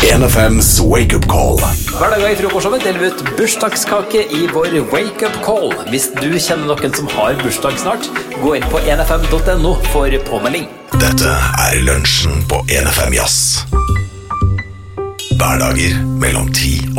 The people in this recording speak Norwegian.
1FMs Wake Up Call. Hverdager i frokostshowet deler vi ut bursdagskake i vår Wake Up Call. Hvis du kjenner noen som har bursdag snart, gå inn på 1fm.no for påmelding. Dette lunsjen på 1FM Jazz. Hverdager mellom 10